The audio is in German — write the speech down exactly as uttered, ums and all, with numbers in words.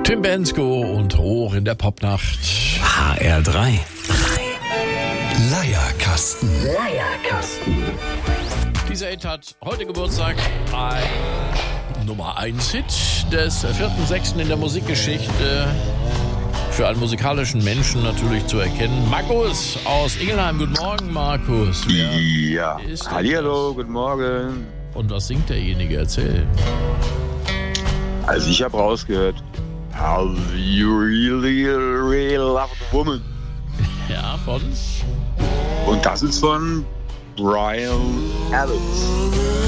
Tim Bensko und Hoch in der Popnacht. H R drei. Leierkasten. Leierkasten. Dieser Hit hat heute Geburtstag. Ein Nummer eins Hit des vierten sechsten in der Musikgeschichte. Für einen musikalischen Menschen natürlich zu erkennen. Markus aus Ingelheim. Guten Morgen, Markus. Wer Ja, hallihallo, guten Morgen. Und was singt derjenige? Erzähl. Also ich habe rausgehört, How you really, really love the woman. Ja, von? Und das ist von Brian Adams.